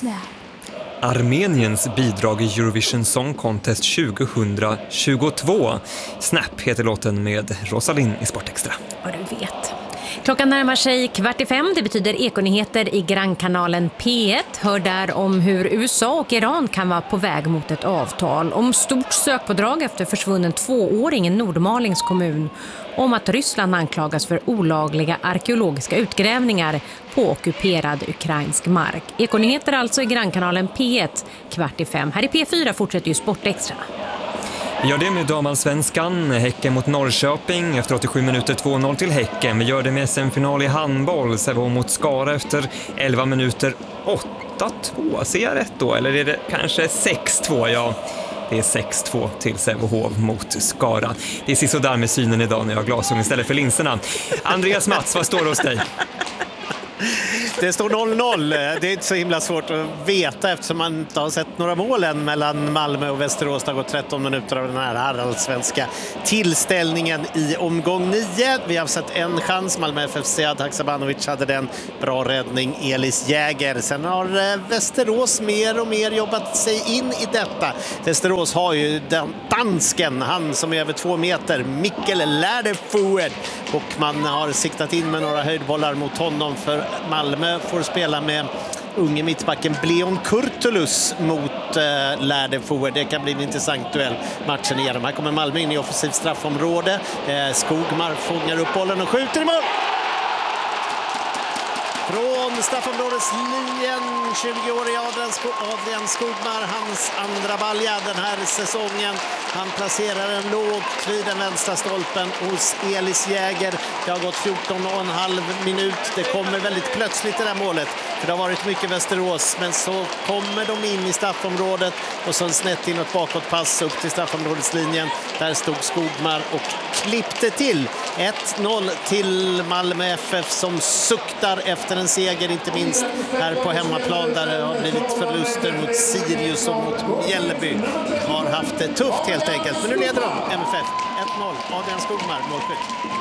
Snap. Armeniens bidrag i Eurovision Song Contest 2022. Snap heter låten med Rosalind i Sportextra. Och du vet. Klockan närmar sig 4:45. Det betyder ekonyheter i grannkanalen P1. Hör där om hur USA och Iran kan vara på väg mot ett avtal. Om stort sökpådrag efter försvunnen 2-åring i Nordmalings kommun. Om att Ryssland anklagas för olagliga arkeologiska utgrävningar på ockuperad ukrainsk mark. Ekonyheter alltså i grannkanalen P1 4:45. Här i P4 fortsätter ju Sportextra. Vi gör det med damallsvenskan. Häcken mot Norrköping efter 87 minuter 2-0 till Häcken. Vi gör det med SM-final i handboll. Sävehof mot Skara efter 11 minuter 8-2. Ser jag rätt då? Eller är det kanske 6-2? Ja, det är 6-2 till Sävehof mot Skara. Det är sisådär med synen idag när jag har glasögon istället för linserna. Andreas Mats, vad står det hos dig? Det står 0-0. Det är inte så himla svårt att veta eftersom man inte har sett några mål än mellan Malmö och Västerås. Det har gått 13 minuter av den här allsvenska tillställningen i omgång 9. Vi har sett en chans. Malmö FF Sead Haksabanovic hade den. Bra räddning Elis Jäger. Sen har Västerås mer och mer jobbat sig in i detta. Västerås har ju den dansken, han som är över 2 meter, Mikkel Läderfued. Och man har siktat in med några höjdbollar mot honom för Malmö får spela med unge mittbacken Bleon Kurtulus mot Läderfued. Det kan bli en intressant duell matchen igenom. Här kommer Malmö in i offensiv straffområde. Skogmar fångar upp bollen och skjuter i mål. Från straffområdeslinjen, 20-åriga Adrian Skogmar, hans andra balja den här säsongen. Han placerar en lågt vid den vänstra stolpen hos Elis Jäger. Det har gått 14,5 minut. Det kommer väldigt plötsligt det där målet. För det har varit mycket Västerås, men så kommer de in i straffområdet och så snett in ett bakåtpass upp till straffområdeslinjen. Där stod Skogmar och klippte till. 1-0 till Malmö FF som suktar efter en seger, inte minst här på hemmaplan där det har blivit förluster mot Sirius och mot Mjällby. Har haft det tufft helt enkelt, men nu leder de MFF 1-0. Adrian Skogmar, målskytt.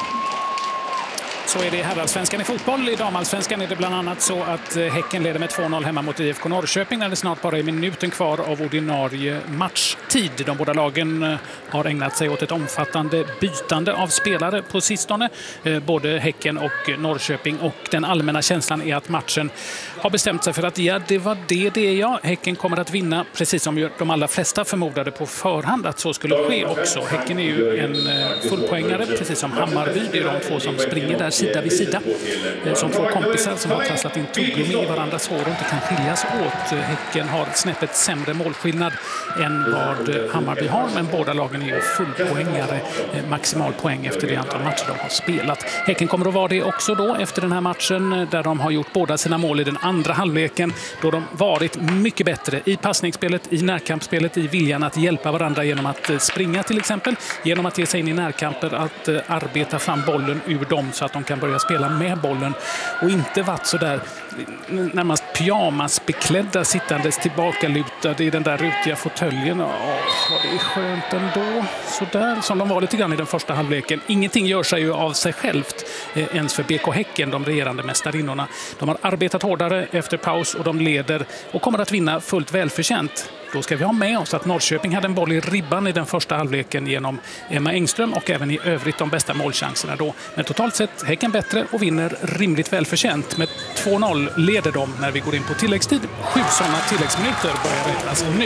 Så är det i herrallsvenskan i fotboll. I damallsvenskan är det bland annat så att Häcken leder med 2-0 hemma mot IFK Norrköping när det snart bara är minuten kvar av ordinarie matchtid. De båda lagen har ägnat sig åt ett omfattande bytande av spelare på sistone. Både Häcken och Norrköping, och den allmänna känslan är att matchen har bestämt sig för att det var det. Häcken kommer att vinna, precis som de allra flesta förmodade på förhand att så skulle ske också. Häcken är ju en fullpoängare, precis som Hammarby. Det är de två som springer där sida vid sida. Som två kompisar som har trasslat in tuggummi i varandras hår och inte kan skiljas åt. Häcken har snäppet sämre målskillnad än vad Hammarby har, men båda lagen är ju fullpoängare, maximal poäng efter det antal matcher de har spelat. Häcken kommer att vara det också då efter den här matchen där de har gjort båda sina mål i den andra halvleken, då de varit mycket bättre i passningsspelet, i närkampsspelet, i viljan att hjälpa varandra genom att springa till exempel, genom att ge sig in i närkamper, att arbeta fram bollen ur dem så att de kan börja spela med bollen och inte varit så där närmast pyjamasbeklädda sittandes tillbakalutade i den där rutiga fåtöljen. Vad det är skönt ändå. Så där som de var lite grann i den första halvleken. Ingenting gör sig ju av sig självt ens för BK Häcken, de regerande mästarinnorna. De har arbetat hårdare efter paus och de leder och kommer att vinna fullt välförtjänt. Då ska vi ha med oss att Norrköping hade en boll i ribban i den första halvleken genom Emma Engström och även i övrigt de bästa målchanserna då. Men totalt sett Häcken bättre och vinner rimligt välförtjänt. Med 2-0 leder de när vi går in på tilläggstid. 7 sådana tilläggsminuter börjar räknas nu.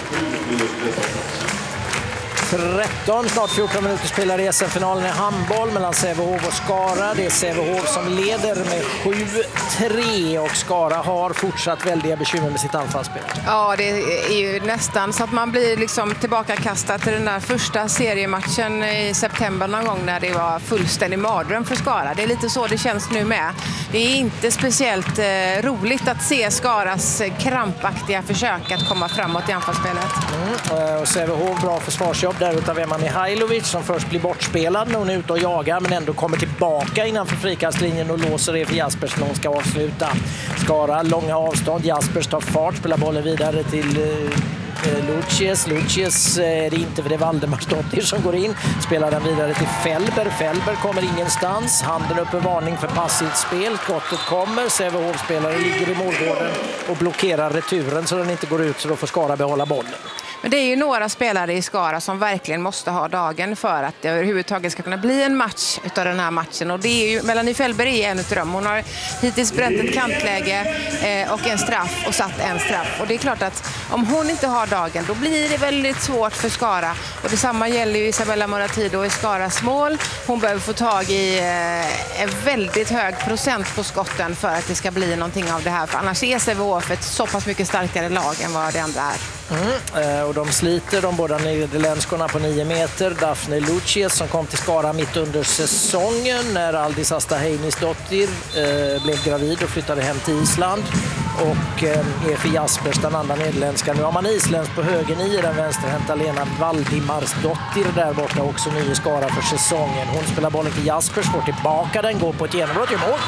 13, snart 14 minuter spelar i SM-finalen i handboll mellan Sävehof och Skara. Det är Sävehof som leder med 7-3 och Skara har fortsatt väldiga bekymmer med sitt anfallsspel. Ja, det är ju nästan så att man blir liksom tillbakakastad till den där första seriematchen i september någon gång när det var fullständig mardröm för Skara. Det är lite så det känns nu med. Det är inte speciellt roligt att se Skaras krampaktiga försök att komma framåt i anfallsspelet. Och Sävehof bra försvarsjobb där utav Emma Mihailovic som först blir bortspelad när hon är ute och jagar men ändå kommer tillbaka innanför frikastlinjen och låser det för Jaspers när hon ska avsluta. Skara långa avstånd, Jaspers tar fart, spelar bollen vidare till Lucius är det inte, för det är Valdemarsdottir som går in. Spelar den vidare till Felber. Felber kommer ingenstans. Handen upp en varning för passivt spel. Skottet kommer. Sävehof-spelare ligger i målgården och blockerar returen så den inte går ut, så då får Skara behålla bollen. Men det är ju några spelare i Skara som verkligen måste ha dagen för att det överhuvudtaget ska kunna bli en match utav den här matchen. Och det är ju, Melanie Felber är en utav dem. Hon har hittills bränt ett kantläge och en straff och satt en straff. Och det är klart att om hon inte har dagen, då blir det väldigt svårt för Skara. Och detsamma gäller ju Isabella Moratido i Skaras mål. Hon behöver få tag i en väldigt hög procent på skotten för att det ska bli någonting av det här. För annars är Sävehof ett så pass mycket starkare lag än vad det andra är. Och de sliter, de båda nederländskorna på 9 meter. Daphne Lucius som kom till Skara mitt under säsongen när Aldis Asta Heinisdottir blev gravid och flyttade hem till Island. Och Efi Jaspers, den andra nederländska. Nu har man isländsk på höger 9, den vänsterhänta Lena Valdimarsdottir där borta, också ny i Skara för säsongen. Hon spelar bollen till Jaspers, får tillbaka den, går på ett genombrott i mål.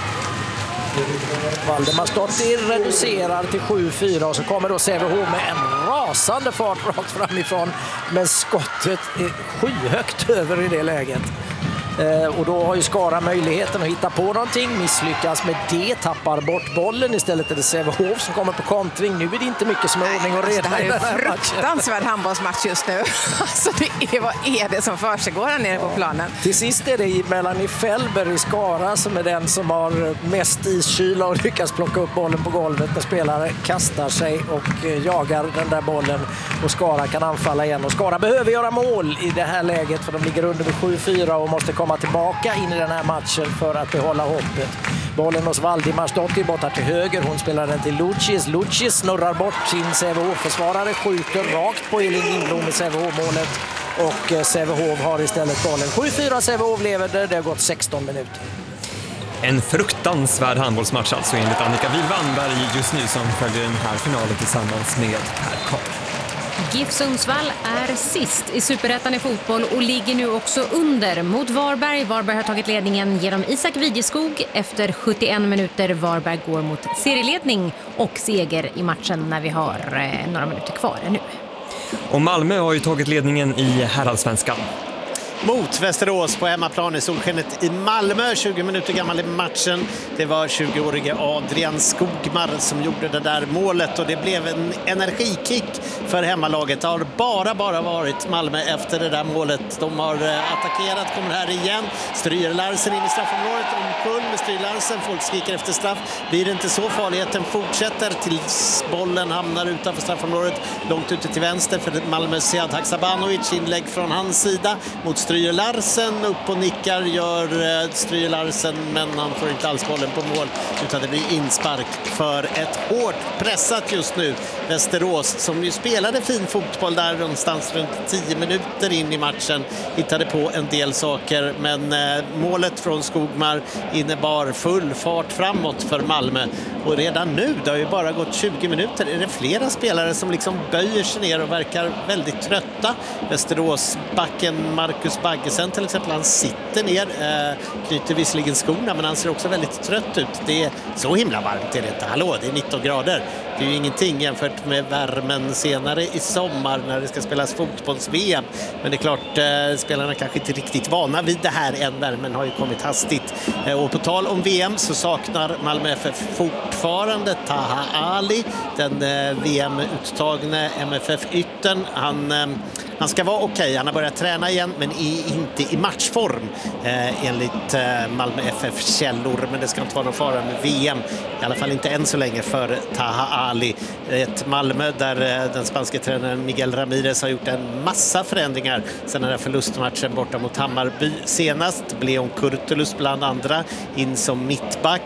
Valdemarsdottir reducerar till 7-4 och så kommer då Sävehof med en rasande fart rakt framifrån, men skottet är skyhögt över i det läget. Och då har ju Skara möjligheten att hitta på någonting, misslyckas med det, tappar bort bollen. Istället är det Sävehof som kommer på kontring. Nu är det inte mycket som är ordning och reda i den här matchen. Fruktansvärd handbollsmatch just nu. Alltså vad är det som försiggår här nere på planen? Till sist är det Melanie Felber i Skara som är den som har mest iskyla och lyckas plocka upp bollen på golvet när spelare kastar sig och jagar den där bollen, och Skara kan anfalla igen. Och Skara behöver göra mål i det här läget, för de ligger under med 7-4 och måste komma tillbaka in i den här matchen för att behålla hoppet. Bollen hos Valdimarsdottir borta till höger. Hon spelar den till Lucius. Lucius snurrar bort sin Sävehof-försvarare, skjuter rakt på Elin Lindblom i Sävehof-målet. Och Sävehof har istället bollen. 7-4 Sävehof lever det har gått 16 minuter. En fruktansvärd handbollsmatch alltså enligt Annika Wilvanberg just nu, som följer den här finalen tillsammans med Per Karl. GIF Sundsvall är sist i Superettan i fotboll och ligger nu också under mot Varberg. Varberg har tagit ledningen genom Isak Widjeskog efter 71 minuter. Varberg går mot serieledning och seger i matchen när vi har några minuter kvar nu. Och Malmö har ju tagit ledningen i herrallsvenskan. Mot Västerås på hemmaplan i solskenet i Malmö. 20 minuter gammal i matchen. Det var 20-årige Adrian Skogmar som gjorde det där målet, och det blev en energikick för hemmalaget. Det har bara varit Malmö efter det där målet. De har attackerat, kommer här igen. Stryger Larsen in i straffområdet. Omkull med Stryger Larsen. Folk skriker efter straff. Blir det inte så, farligheten fortsätter tills bollen hamnar utanför straffområdet. Långt ute till vänster för Malmö Sead Haksabanovic. Inlägg från hans sida mot Stryger Larsen, upp och nickar gör Stryger Larsen, men han får inte alls bollen på mål, utan det blir inspark för ett hårt pressat just nu Västerås, som ju spelade fin fotboll där någonstans runt 10 minuter in i matchen, hittade på en del saker, men målet från Skogmar innebar full fart framåt för Malmö. Och redan nu, det har ju bara gått 20 minuter, är det flera spelare som liksom böjer sig ner och verkar väldigt trötta. Västeråsbacken Marcus Baggesen till exempel, han sitter ner, knyter visserligen skorna, men han ser också väldigt trött ut. Det är så himla varmt, är det inte? Hallå, det är 19 grader. Det är ju ingenting jämfört med värmen senare i sommar när det ska spelas fotbolls-VM. Men det är klart, spelarna kanske inte riktigt vana vid det här än. Värmen har ju kommit hastigt. Och på tal om VM så saknar Malmö FF fortfarande Taha Ali, den VM-uttagne MFF-yttern. Han ska vara okej. Han har börjat träna igen, men inte i matchform enligt Malmö FF-källor. Men det ska inte vara någon fara med VM. I alla fall inte än så länge för Taha Ali. Ett Malmö där den spanska tränaren Miguel Ramirez har gjort en massa förändringar sedan den här förlustmatchen borta mot Hammarby senast. Leon Kurtulus bland andra in som mittback.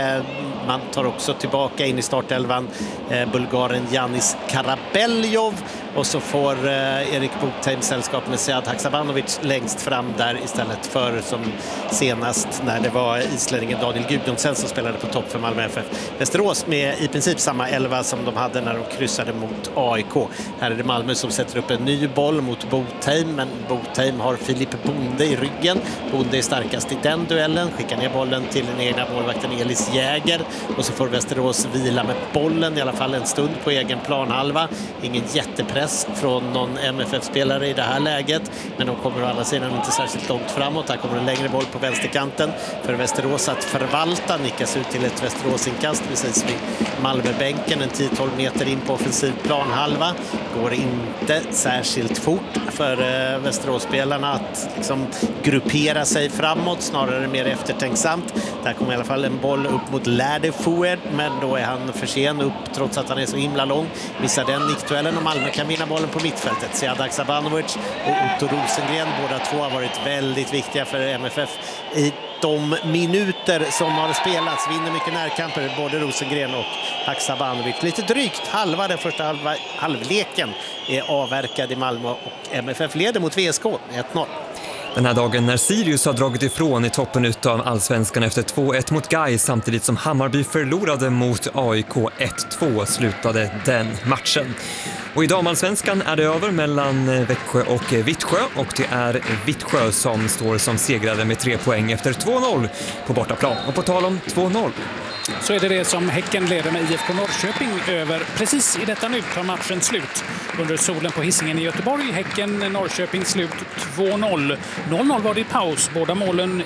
Man tar också tillbaka in i startelvan bulgaren Janis Karabeljov, och så får Erik Botheim sällskap med Sead Haksabanovic längst fram där istället för som senast när det var islänningen Daniel Gudjonsen som spelade på topp för Malmö FF. Västerås med i princip samma 11 som de hade när de kryssade mot AIK. Här är det Malmö som sätter upp en ny boll mot Botheim, men Botheim har Filip Bonde i ryggen. Bonde är starkast i den duellen, skickar ner bollen till den egna målvakten Elis Jäger och så får Västerås vila med bollen i alla fall en stund på egen planhalva. Ingen jättepress från någon MFF-spelare i det här läget, men de kommer å andra sidan inte särskilt långt framåt. Här kommer en längre boll på vänsterkanten för Västerås att förvalta, nickas ut till ett Västeråsinkast precis vid Malmöbänken, en 10-12 meter in på offensiv planhalva. Går inte särskilt fort för Västeråsspelarna att liksom gruppera sig framåt, snarare mer eftertänksamt. Där kommer i alla fall en boll upp mot Lärdefouet, men då är han för sen upp trots att han är så himla lång. Missar den nickduellen och Malmö kan vinna bollen på mittfältet. Sead Haksabanovic och Otto Rosengren, båda två har varit väldigt viktiga för MFF i de minuter som har spelats. Vinner mycket närkamper, både Rosengren och Haksabanovic. Lite drygt halva den första halvleken är avverkad i Malmö och MFF leder mot VSK 1-0. Den här dagen när Sirius har dragit ifrån i toppen utav Allsvenskan efter 2-1 mot Gais, samtidigt som Hammarby förlorade mot AIK 1-2 slutade den matchen. Och i damallsvenskan är det över mellan Växjö och Vittsjö, och det är Vittsjö som står som segrare med 3 poäng efter 2-0 på bortaplan. Och på tal om 2-0 så är det som Häcken leder med IFK Norrköping över. Precis i detta nu tar matchen slut under solen på Hisingen i Göteborg. Häcken-Norrköping slut 2-0. 0-0 var det i paus. Båda målen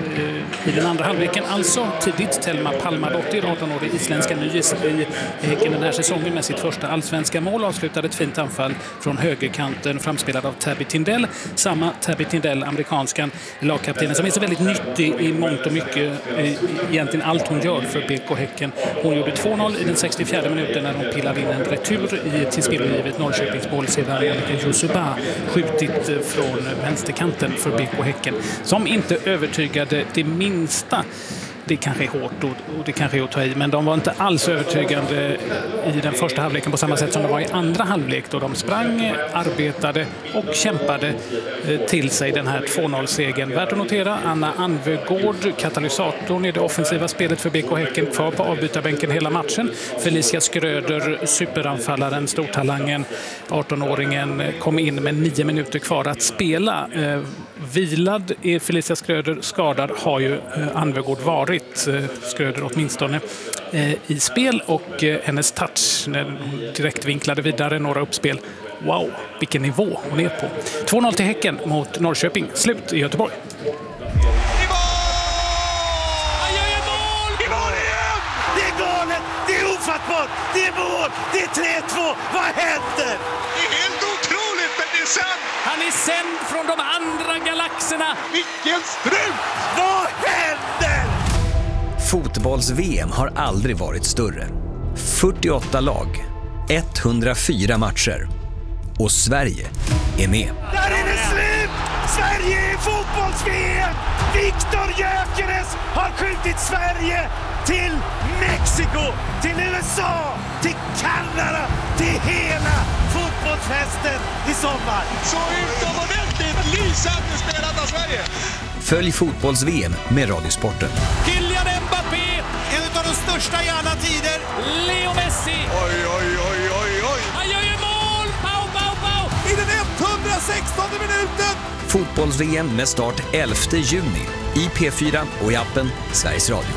i den andra halvleken. Alltså tidigt Telma Palmadottir, 18-årig isländska nyis i Häcken den här säsongen med sitt första allsvenska mål. Avslutade ett fint anfall från högerkanten framspelad av Tabby Tindell. Samma Tabby Tindell, amerikanskan lagkaptenen, som är så väldigt nyttig i mångt och mycket, egentligen allt hon gör för BK Häcken. Hon gjorde 2-0 i den 64 minuten när hon pillade in en retur till spelgivet Norrköpings mål sedan Monica Josuba skjutit från vänsterkanten för BK Häcken, som inte övertygade det minsta. Det kanske är hårt och det kanske är att ta i, men de var inte alls övertygande i den första halvleken på samma sätt som de var i andra halvlek, då de sprang, arbetade och kämpade till sig den här 2-0-segern. Värt att notera, Anna Anvegård, katalysatorn i det offensiva spelet för BK Häcken, kvar på avbytarbänken hela matchen. Felicia Skröder, superanfallaren, stortalangen, 18-åringen, kom in med 9 minuter kvar att spela. Vilad är Felicia Skröder, skadad har ju Anvegård varit, Skröder åtminstone, i spel, och hennes touch när hon direkt vinklade vidare några uppspel. Wow, vilken nivå hon är på. 2-0 till Häcken mot Norrköping. Slut i Göteborg. Det är ofattbart! Det är mål! Det är 3-2! Vad händer? Det är helt otroligt, men det är sant! Han är sänd från de andra galaxerna! Vilken strut! Vad händer? Fotbolls-VM har aldrig varit större. 48 lag, 104 matcher. Och Sverige är med. Där är det slut! Sverige är fotbolls-VM! Viktor Gyökeres har skjutit Sverige till Mexiko, till USA, till Kanada, till hela fotbollsfesten i sommar. Så utomordentligt lysande spelat av Sverige. Följ fotbolls-VM med Radiosporten. Kylian Mbappé! En av de största i alla tider. Leo Messi! Oj, oj, oj, oj, oj. Han gör ju mål! Pau, pau, pau! I den 116:e minuten. Fotbolls-VM med start 11 juni i P4 och i appen Sveriges Radio.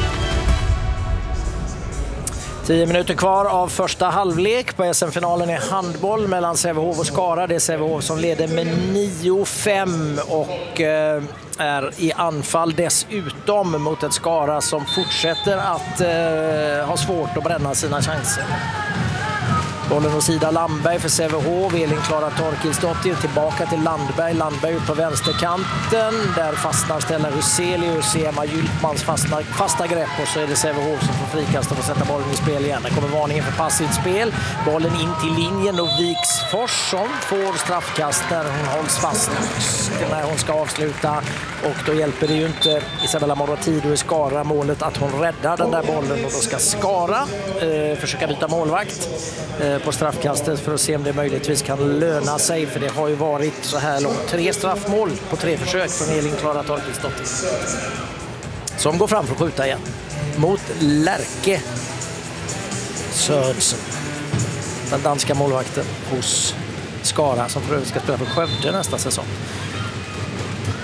10 minuter kvar av första halvlek på SM-finalen i handboll mellan Sävehof och Skara. Det är Sävehof som leder med 9-5 och är i anfall dessutom mot ett Skara som fortsätter att ha svårt att bränna sina chanser. Bollen hos Ida Landberg för Sävehof. Elin-Klara Torkilsdottir tillbaka till Landberg. Landberg ut på vänsterkanten. Där fastnar Stella Huselius i Emma Gyltmans fasta grepp. Och så är det Sävehof som får frikast och får sätta bollen i spel igen. Det kommer varningen för passivt spel. Bollen in till linjen och Viksfors som får straffkast när hon hålls fast när hon ska avsluta. Och då hjälper det ju inte Isabella Moratido i Skara målet att hon räddar den där bollen. Och då ska Skara försöka byta målvakt på straffkastet för att se om det möjligtvis kan löna sig, för det har ju varit så här långt 3 straffmål på 3 försök från Elin-Klara Torkilsdottir som går fram för att skjuta igen mot Lärke Sörensen, den danska målvakten hos Skara som för övrigt ska spela för Skövde nästa säsong.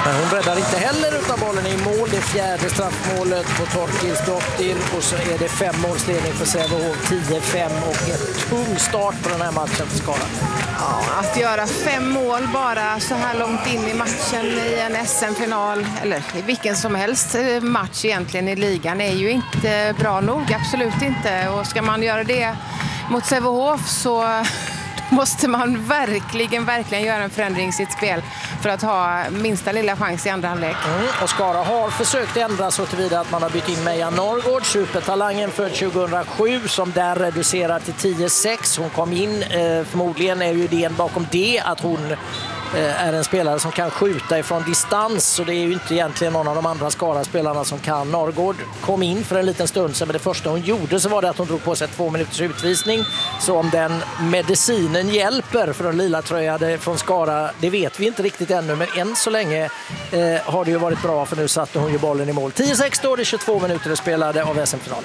Men hon räddar inte heller utan bollen i mål. Det fjärde straffmålet på Torkilsdottir och så är det 5 målsledning för Sävehof, 10-5 och en tung start på den här matchen för Skara. Ja, att göra 5 mål bara så här långt in i matchen i en SM-final eller i vilken som helst match egentligen i ligan är ju inte bra nog, absolut inte. Och ska man göra det mot Sävehof så måste man verkligen göra en förändring i sitt spel för att ha minsta lilla chans i andra halvlek. Och Skara har försökt ändra så tillvida att man har bytt in Meja Norrgård, supertalangen för 2007 som där reducerar till 10-6. Hon kom in, förmodligen är ju idén bakom det att hon är en spelare som kan skjuta ifrån distans, så det är ju inte egentligen någon av de andra Skara-spelarna som kan. Norrgård kom in för en liten stund sedan, men det första hon gjorde så var det att hon drog på sig 2 minuters utvisning. Så om den medicinen hjälper för de lila tröjade från Skara, det vet vi inte riktigt ännu, men än så länge har det ju varit bra, för nu satte hon ju bollen i mål. 10-6 står det, 22 minuter spelade av SM-finalen.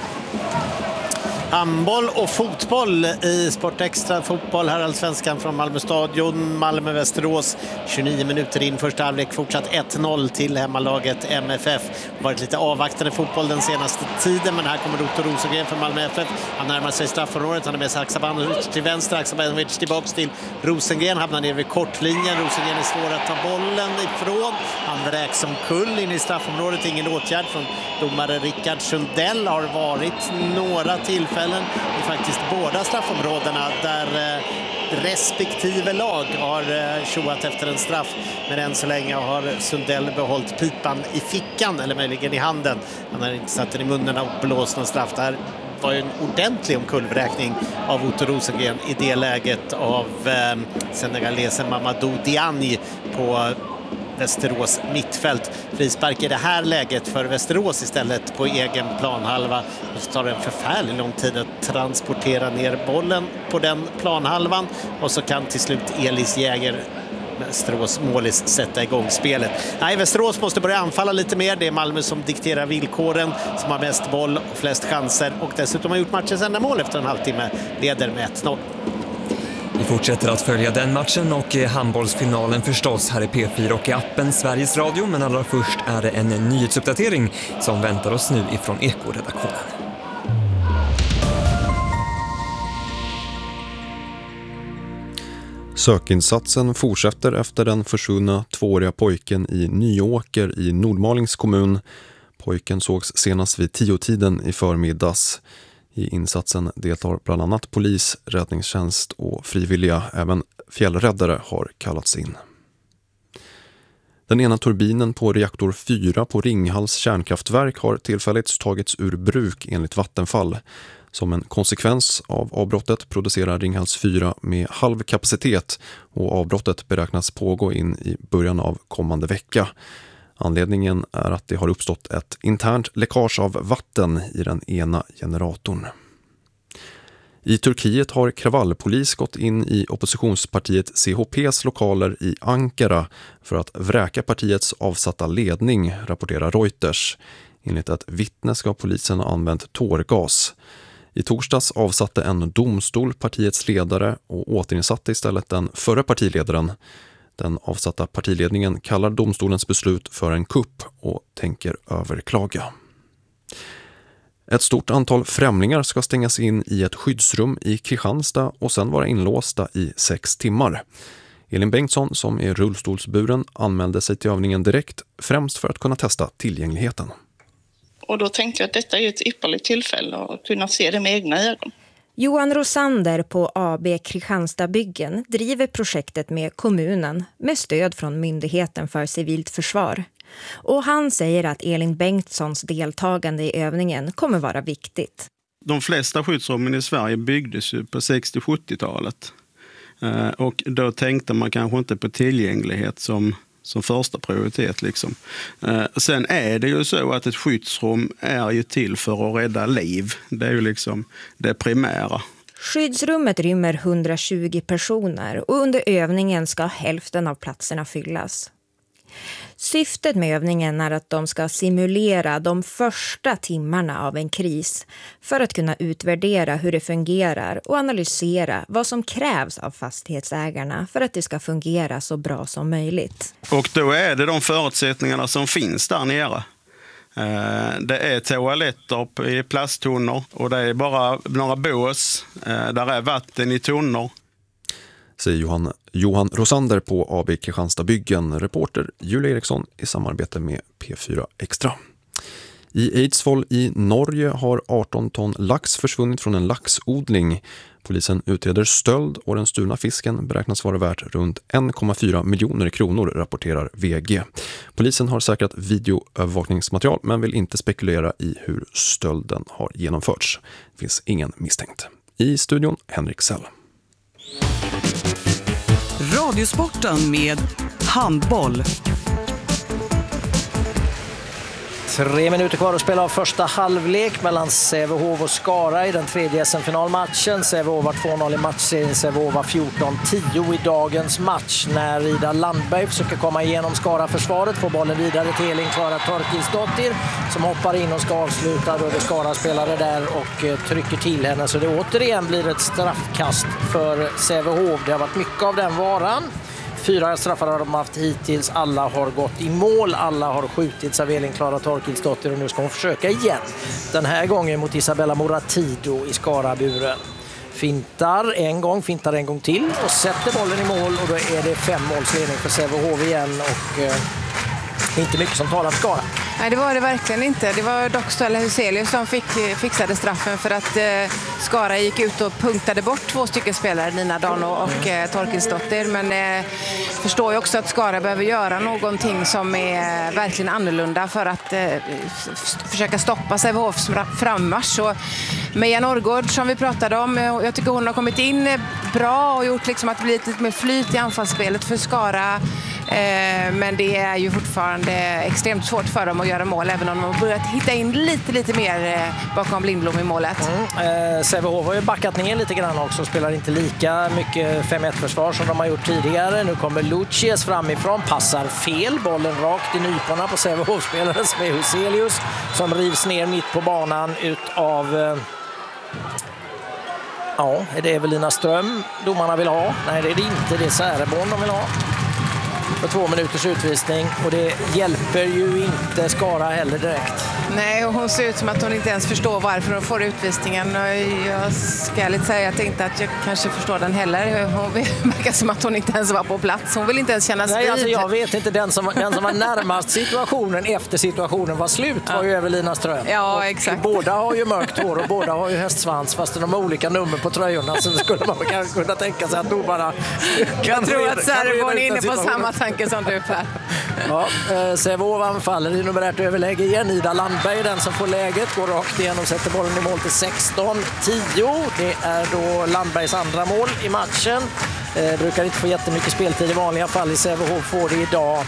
Handboll och fotboll i Sport Extra. Fotboll här, Allsvenskan från Malmö stadion. Malmö-Västerås 29 minuter in första halvlek, fortsatt 1-0 till hemmalaget MFF. Varit lite avvaktande fotboll den senaste tiden, men här kommer Otto Rosengren för Malmö FF. Han närmar sig straffområdet, han är med sig Haksabanovic till vänster, Haksabanovic tillbaks till Rosengren, hamnar ner vid kortlinjen. Rosengren är svår att ta bollen ifrån. Han vräks som kull in i straffområdet, ingen åtgärd från domare Rickard Sundell. Har varit några tillfällen i faktiskt båda straffområdena där respektive lag har tjoat efter en straff, men än så länge har Sundell behållit pipan i fickan eller möjligen i handen. Han har inte satt den i munnen och blåst någon straff. Det här var ju en ordentlig omkullvräkning av Otto Rosengren i det läget av senegalesen Mamadou Diagne på Västerås mittfält. Frispark i det här läget för Västerås istället på egen planhalva. Och så tar det en förfärligt lång tid att transportera ner bollen på den planhalvan. Och så kan till slut Elis Jäger, Västerås målis, sätta igång spelet. Nej, Västerås måste börja anfalla lite mer. Det är Malmö som dikterar villkoren, som har mest boll och flest chanser. Och dessutom har gjort matchens enda mål efter en halvtimme. Leder med 1-0. Vi fortsätter att följa den matchen och handbollsfinalen förstås här i P4 och i appen Sveriges Radio. Men allra först är det en nyhetsuppdatering som väntar oss nu ifrån Eko-redaktionen. Sökinsatsen fortsätter efter den försvunna 2-åriga pojken i Nyåker i Nordmalings kommun. Pojken sågs senast vid 10-tiden i förmiddags. I insatsen deltar bland annat polis, räddningstjänst och frivilliga. Även fjällräddare har kallats in. Den ena turbinen på reaktor 4 på Ringhals kärnkraftverk har tillfälligt tagits ur bruk enligt Vattenfall. Som en konsekvens av avbrottet producerar Ringhals 4 med halv kapacitet och avbrottet beräknas pågå in i början av kommande vecka. Anledningen är att det har uppstått ett internt läckage av vatten i den ena generatorn. I Turkiet har kravallpolis gått in i oppositionspartiet CHPs lokaler i Ankara för att vräka partiets avsatta ledning, rapporterar Reuters. Enligt ett vittne ska polisen ha använt tårgas. I torsdags avsatte en domstol partiets ledare och återinsatte istället den förra partiledaren. Den avsatta partiledningen kallar domstolens beslut för en kupp och tänker överklaga. Ett stort antal främlingar ska stängas in i ett skyddsrum i Kristianstad och sen vara inlåsta i 6 timmar. Elin Bengtsson, som är rullstolsburen, anmälde sig till övningen direkt, främst för att kunna testa tillgängligheten. Och då tänkte jag att detta är ett ypperligt tillfälle att kunna se det med egna ögon. Johan Rosander på AB Kristianstad Byggen driver projektet med kommunen med stöd från Myndigheten för civilt försvar. Och han säger att Elin Bengtssons deltagande i övningen kommer vara viktigt. De flesta skyddsrummen i Sverige byggdes ju på 60-70-talet. Och då tänkte man kanske inte på tillgänglighet som första prioritet. Liksom. Sen är det ju så att ett skyddsrum är ju till för att rädda liv. Det är ju liksom det primära. Skyddsrummet rymmer 120 personer och under övningen ska hälften av platserna fyllas. Syftet med övningen är att de ska simulera de första timmarna av en kris för att kunna utvärdera hur det fungerar och analysera vad som krävs av fastighetsägarna för att det ska fungera så bra som möjligt. Och då är det de förutsättningarna som finns där nere. Det är toaletter i plasttunnor och det är bara några bås. Där är vatten i tunnor. Säger Johan Rosander på AB Kristianstad Byggen, reporter Julia Eriksson i samarbete med P4 Extra. I Eidsvoll i Norge har 18 ton lax försvunnit från en laxodling. Polisen utreder stöld och den stulna fisken beräknas vara värt runt 1,4 miljoner kronor, rapporterar VG. Polisen har säkrat videoövervakningsmaterial men vill inte spekulera i hur stölden har genomförts. Det finns ingen misstänkt. I studion Henrik Sell. Radiosporten med handboll. 3 minuter kvar att spela av första halvlek mellan Sävehof och Skara i den tredje SM-finalmatchen. Sävehof var 2-0 i matchserien, Sävehof var 14-10 i dagens match. När Ida Landberg försöker komma igenom Skara-försvaret får bollen vidare till Elin Klara Torkilsdottir som hoppar in och ska avsluta. Då är det Skara-spelare där och trycker till henne, så det återigen blir ett straffkast för Sävehof. Det har varit mycket av den varan. 4 straffar har de haft hittills. Alla har gått i mål. Alla har skjutits av Elin Klara Torkilsdottir och nu ska hon försöka igen. Den här gången mot Isabella Moratido i Skaraburen. Fintar en gång till och sätter bollen i mål och då är det 5-målsledning för Sävehof igen och inte mycket som talar för Skara. Nej, det var det verkligen inte. Det var dock Stella Huselius som fixade straffen för att Skara gick ut och punktade bort 2 stycken spelare, Nina Dano och Torkilsdottir. Men förstår ju också att Skara behöver göra någonting som är verkligen annorlunda för att försöka stoppa Sävehofs frammarsch. Och Meja Norrgård som vi pratade om, jag tycker hon har kommit in bra och gjort liksom att det blir lite mer flyt i anfallsspelet för Skara. Men det är ju fortfarande extremt svårt för dem att göra mål, även om de har börjat hitta in lite mer bakom Lindblom i målet. Sävehof har ju backat ner lite grann också, spelar inte lika mycket 5-1-försvar som de har gjort tidigare. Nu kommer Lucius framifrån, passar fel, bollen rakt i nyporna på Sävehof-spelaren som är Huselius som rivs ner mitt på banan utav är det Evelina Ström domarna vill ha? Nej, det är det inte, det är Säreborn de vill ha. För 2 minuters utvisning och det hjälper ju inte Skara heller direkt. Nej, och hon ser ut som att hon inte ens förstår varför hon får utvisningen. Jag ska lite säga att inte att jag kanske förstår den heller. Hon verkar som att hon inte ens var på plats. Hon vill inte ens kännas vid. Nej, alltså jag vet inte. Den som var närmast situationen efter situationen var slut var ju Evelina Ström. Ja, exakt. Båda har ju mörkt hår och båda har ju hästsvans fast de har olika nummer på tröjorna, så skulle man kanske kunna tänka sig att domarna jag tror att Säreborn är inne på samma tanke som du, Per. Ja, Sävehof anfaller i numerärt överläge igen. Ida Landberg den som får läget, går rakt igen och sätter bollen i mål till 16-10. Det är då Landbergs andra mål i matchen. Brukar inte få jättemycket speltid i vanliga fall. I Sävehof får det idag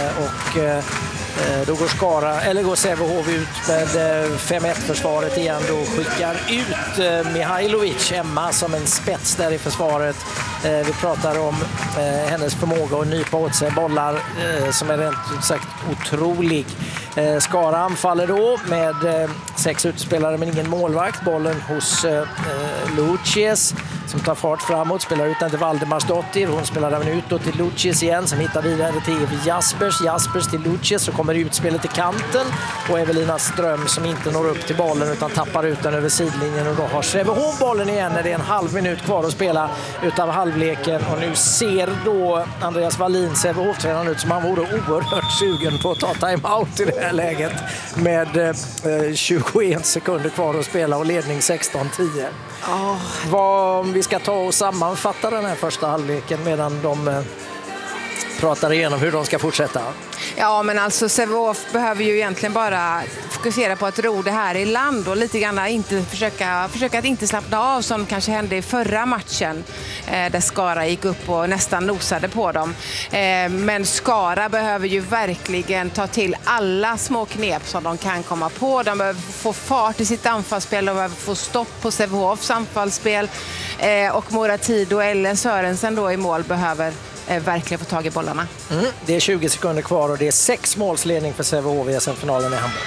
då går Sävehof ut med 5-1-försvaret igen. Då skickar ut Mihailovic, Emma, som en spets där i försvaret. Vi pratar om hennes förmåga att nypa åt sig bollar som är rent ut sagt otrolig. Skara anfaller då med 6 utspelare men ingen målvakt. Bollen hos Lucius som tar fart framåt, spelar ut den till Valdemarsdottir. Hon spelar även ut då till Lucius igen som hittar vidare till Jaspers till Lucius, så kommer utspelet till kanten och Evelina Ström som inte når upp till bollen utan tappar ut den över sidlinjen, och då har Sävehof bollen igen när det är en halv minut kvar att spela utav halvleken. Och nu ser då Andreas Wallin, Sävehof-tränaren, ut som han vore oerhört sugen på att ta timeout i det här läget med 21 sekunder kvar att spela och ledning 16-10. Vad vi ska ta och sammanfatta den här första halvleken medan de pratar igenom hur de ska fortsätta. Ja, men alltså Sävehof behöver ju egentligen bara fokusera på att ro det här i land och lite grann inte försöka att inte slappna av som kanske hände i förra matchen där Skara gick upp och nästan nosade på dem. Men Skara behöver ju verkligen ta till alla små knep som de kan komma på. De behöver få fart i sitt anfallsspel, de behöver få stopp på Sävehofs anfallsspel och Moratido och Ellen Sörensen då i mål behöver verkligen få tag i bollarna. Det är 20 sekunder kvar och det är 6 målsledning för Sävehof i SM-finalen i handboll.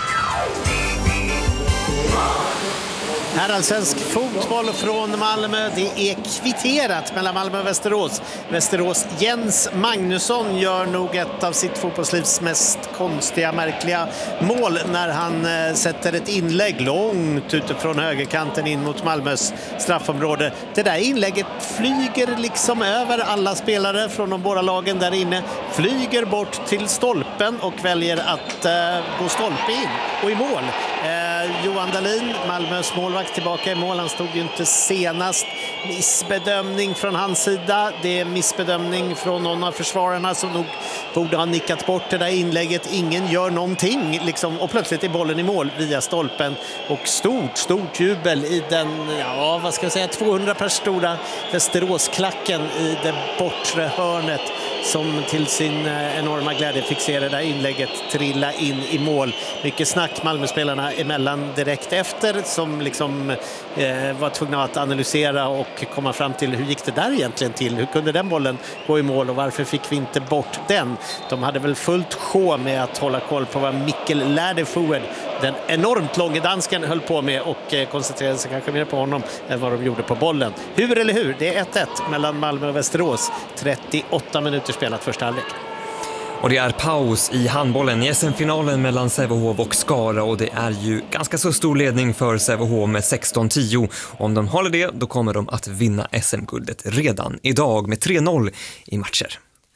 Herrallsvensk fotboll från Malmö. Det är kvitterat mellan Malmö och Västerås. Västerås Jens Magnusson gör nog ett av sitt fotbollslivs mest konstiga, märkliga mål när han sätter ett inlägg långt utifrån högerkanten in mot Malmös straffområde. Det där inlägget flyger liksom över alla spelare från de båda lagen där inne. Flyger bort till stolpen och väljer att gå stolpe in och i mål. Johan Dahlin, Malmös målvakt, tillbaka i mål. Han stod ju inte senast. Missbedömning från hans sida. Det är missbedömning från någon av försvararna som nog borde ha nickat bort det där inlägget. Ingen gör någonting liksom, och plötsligt är bollen i mål via stolpen. Och stort jubel i den, 200 pers stora Västeråsklacken i det bortre hörnet som till sin enorma glädje fick se det där inlägget trilla in i mål. Mycket snack Malmöspelarna emellan direkt efter som liksom var tvungna att analysera och komma fram till hur gick det där egentligen till? Hur kunde den bollen gå i mål och varför fick vi inte bort den? De hade väl fullt sjå med att hålla koll på vad Mikkel Lärdefued, den enormt långa dansken, höll på med och koncentrerade sig kanske mer på honom än vad de gjorde på bollen. Hur eller hur? Det är 1-1 mellan Malmö och Västerås. 38 minuter spelat första halvlek. Och det är paus i handbollen i SM-finalen mellan Sävehof och Skara och det är ju ganska så stor ledning för Sävehof med 16-10. Om de håller det, då kommer de att vinna SM-guldet redan idag med 3-0 i matcher.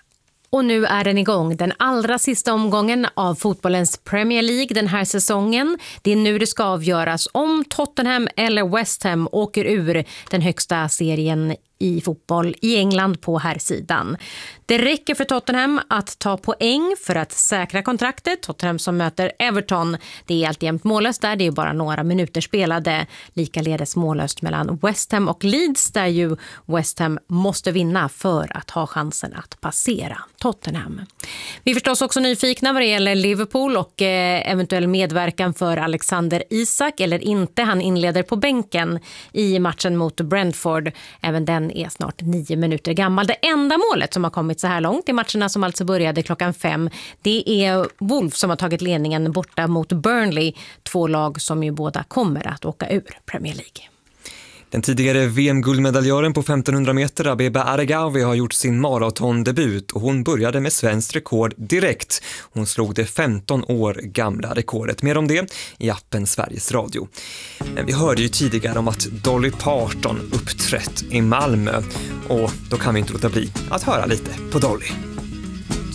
Och nu är den igång, den allra sista omgången av fotbollens Premier League den här säsongen. Det är nu det ska avgöras om Tottenham eller West Ham åker ur den högsta serien i fotboll i England på här sidan. Det räcker för Tottenham att ta poäng för att säkra kontraktet. Tottenham som möter Everton, det är alltjämt mållöst där, det är bara några minuter spelade. Likaledes mållöst mellan West Ham och Leeds där ju West Ham måste vinna för att ha chansen att passera Tottenham. Vi är förstås också nyfikna vad det gäller Liverpool och eventuell medverkan för Alexander Isak eller inte. Han inleder på bänken i matchen mot Brentford. Även den är snart 9 minuter gammal. Det enda målet som har kommit så här långt i matcherna som alltså började klockan 5, det är Wolves som har tagit ledningen borta mot Burnley. 2 lag som ju båda kommer att åka ur Premier League. Den tidigare VM-guldmedaljören på 1500 meter, Abeba Aregawi, har gjort sin maratondebut och hon började med svenskt rekord direkt. Hon slog det 15 år gamla rekordet. Mer om det i appen Sveriges Radio. Men vi hörde ju tidigare om att Dolly Parton uppträtt i Malmö och då kan vi inte låta bli att höra lite på Dolly.